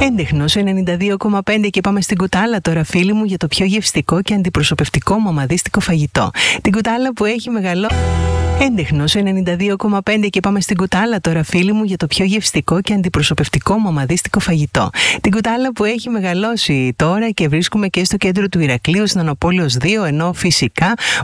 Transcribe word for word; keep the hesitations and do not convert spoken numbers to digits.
Έντεχνος ενενήντα δύο κόμμα πέντε και πάμε στην κουτάλα τώρα, φίλοι μου, για το πιο γευστικό και αντιπροσωπευτικό μαμαδίστικο φαγητό. Την κουτάλα που έχει μεγαλό... Έντεχνος ενενήντα δύο κόμμα πέντε και πάμε στην κουτάλα τώρα, φίλοι μου, για το πιο γευστικό και αντιπροσωπευτικό μαμαδίστικο φαγητό. Την κουτάλα που έχει μεγαλώσει τώρα και βρίσκουμε και στο κέντρο του Ηρακλείου, στην Ανοπόλεως δύο, ενώ φυσικά